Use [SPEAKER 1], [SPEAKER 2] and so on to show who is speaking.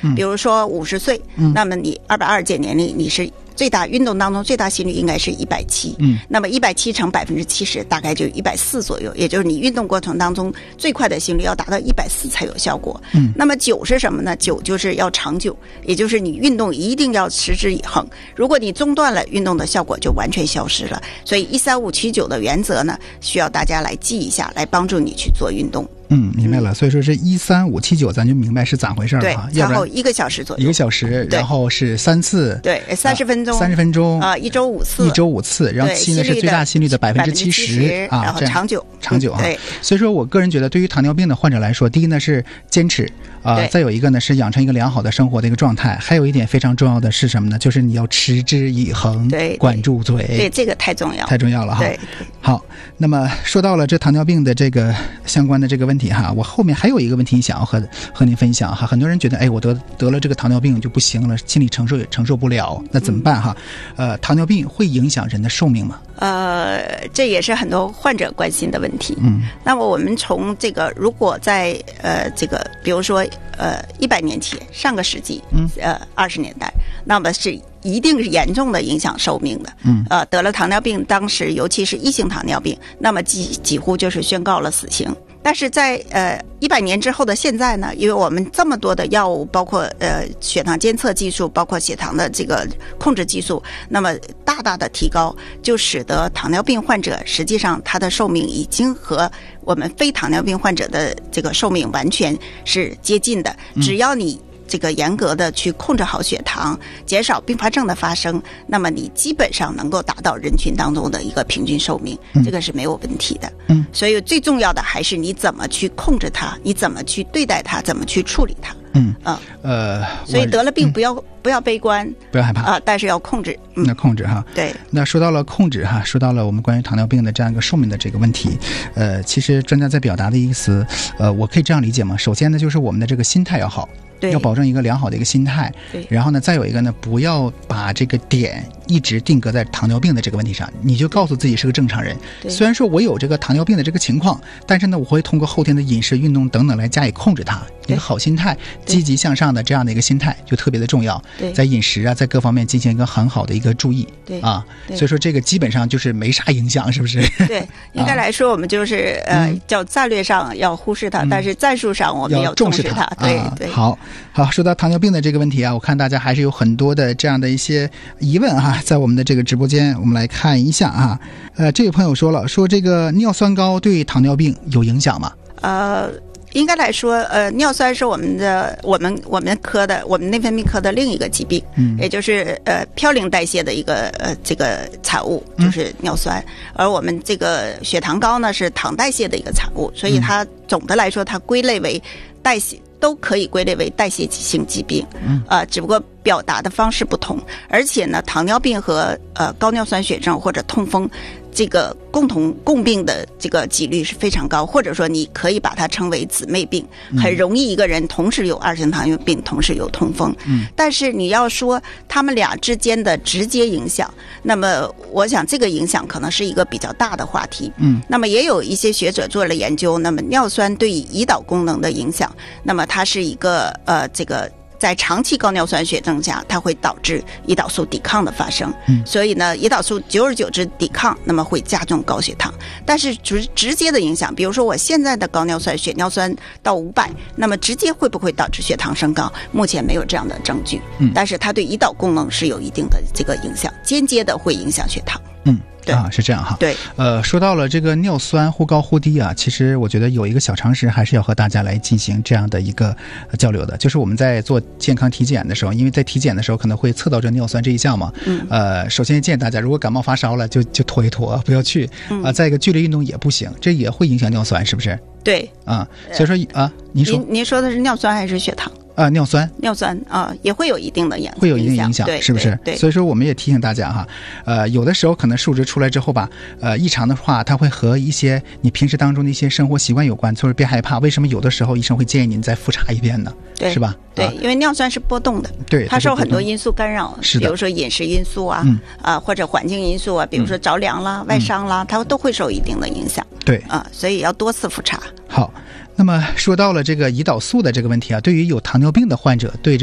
[SPEAKER 1] 比如说50岁，那么你220减年龄，你是最大运动当中最大心率应该是170，那么170乘70%大概就140左右，也就是你运动过程当中最快的心率要达到140才有效果。那么9是什么呢？9就是要长久，也就是你运动一定要持之以恒，如果你中断了，运动的效果就完全消失了。所以13579的原则呢，需要大家来记一下，来帮助你去做运动。
[SPEAKER 2] 明白了。所以说这13579咱就明白是咋回事了哈。
[SPEAKER 1] 对，餐后1个小时左右，1
[SPEAKER 2] 个小时，然后是3次，
[SPEAKER 1] 对，30分钟
[SPEAKER 2] ，30分钟
[SPEAKER 1] 啊，1周5次，
[SPEAKER 2] 然后期呢是最大心率的70%啊，
[SPEAKER 1] 然后长久
[SPEAKER 2] 啊。
[SPEAKER 1] 对，
[SPEAKER 2] 所以说我个人觉得，对于糖尿病的患者来说，第一呢是坚持再有一个呢是养成一个良好的生活的一个状态，还有一点非常重要的是什么呢？就是你要持之以恒，
[SPEAKER 1] 对，
[SPEAKER 2] 管住嘴，
[SPEAKER 1] 对，这个太重要
[SPEAKER 2] 了哈。
[SPEAKER 1] 对，
[SPEAKER 2] 好，那么说到了这糖尿病的这个相关的这个问题哈，我后面还有一个问题想要和您分享哈。很多人觉得，哎，我得了这个糖尿病就不行了，心理承受不了，那怎么办哈？糖尿病会影响人的寿命吗？
[SPEAKER 1] 这也是很多患者关心的问题。那么我们从这个，如果在这个，比如说100年前，上个世纪，20年代，那么是一定是严重的影响寿命的。得了糖尿病，当时尤其是1型糖尿病，那么几乎就是宣告了死刑。但是在100年之后的现在呢，因为我们这么多的药物，包括血糖监测技术，包括血糖的这个控制技术，那么大大的提高，就使得糖尿病患者实际上他的寿命已经和我们非糖尿病患者的这个寿命完全是接近的。只要你这个严格的去控制好血糖，减少并发症的发生，那么你基本上能够达到人群当中的一个平均寿命，这个是没有问题的。所以最重要的还是你怎么去控制它，你怎么去对待它，怎么去处理它。所以得了病不要悲观，
[SPEAKER 2] 不要害怕
[SPEAKER 1] 但是要控制。
[SPEAKER 2] 那控制哈，
[SPEAKER 1] 对。
[SPEAKER 2] 那说到了控制哈，说到了我们关于糖尿病的这样一个寿命的这个问题，其实专家在表达的意思，我可以这样理解吗？首先呢，就是我们的这个心态要好。要保证一个良好的一个心态，然后呢，再有一个呢，不要把这个点一直定格在糖尿病的这个问题上，你就告诉自己是个正常人。虽然说我有这个糖尿病的这个情况，但是呢，我会通过后天的饮食、运动等等来加以控制它。一个好心态、积极向上的这样的一个心态就特别的重要。在饮食啊，在各方面进行一个很好的一个注意。所以说这个基本上就是没啥影响，是不是？
[SPEAKER 1] 对，应该来说我们就是叫战略上要忽视它，但是战术上我们要重视它。对。
[SPEAKER 2] 好，说到糖尿病的这个问题啊，我看大家还是有很多的这样的一些疑问啊，在我们的这个直播间，我们来看一下啊。这位朋友说这个尿酸高对糖尿病有影响吗？
[SPEAKER 1] 应该来说，尿酸是我们科的我们内分泌科的另一个疾病，也就是嘌呤代谢的一个这个产物，就是尿酸。而我们这个血糖高呢是糖代谢的一个产物，所以它总的来说它归类为代谢。都可以归类为代谢性疾病，只不过表达的方式不同。而且呢，糖尿病和高尿酸血症或者痛风这个共病的这个几率是非常高，或者说你可以把它称为姊妹病，很容易一个人同时有2型糖尿病，同时有痛风。但是你要说他们俩之间的直接影响，那么我想这个影响可能是一个比较大的话题。那么也有一些学者做了研究，那么尿酸对胰岛功能的影响，那么它是一个这个在长期高尿酸血症下，它会导致胰岛素抵抗的发生。所以呢，胰岛素久而久之抵抗，那么会加重高血糖。但是直接的影响，比如说我现在的高尿酸血尿酸到500，那么直接会不会导致血糖升高？目前没有这样的证据。但是它对胰岛功能是有一定的这个影响，间接的会影响血糖。
[SPEAKER 2] 是这样哈。
[SPEAKER 1] 对，
[SPEAKER 2] 说到了这个尿酸忽高忽低啊，其实我觉得有一个小常识还是要和大家来进行这样的一个交流的，就是我们在做健康体检的时候，因为在体检的时候可能会测到这尿酸这一项嘛。首先建议大家，如果感冒发烧了就拖一拖，不要去再一个剧烈运动也不行，这也会影响尿酸，是不是？
[SPEAKER 1] 对
[SPEAKER 2] 所以说您
[SPEAKER 1] 说的是尿酸还是血糖？
[SPEAKER 2] 尿酸
[SPEAKER 1] 也会有一定的影响，
[SPEAKER 2] 会有一定影响，是不是？
[SPEAKER 1] 对。
[SPEAKER 2] 所以说我们也提醒大家哈，有的时候可能数值出来之后吧，异常的话，它会和一些你平时当中的一些生活习惯有关，所以别害怕。为什么有的时候医生会建议您再复查一遍呢？是吧？
[SPEAKER 1] 对，因为尿酸是波动的，
[SPEAKER 2] 对，
[SPEAKER 1] 它受很多因素干扰，
[SPEAKER 2] 是的，
[SPEAKER 1] 比如说饮食因素或者环境因素比如说着凉啦、外伤啦，它都会受一定的影响。
[SPEAKER 2] 对
[SPEAKER 1] 所以要多次复查。
[SPEAKER 2] 好，那么说到了这个胰岛素的这个问题啊，对于有糖尿病的患者，对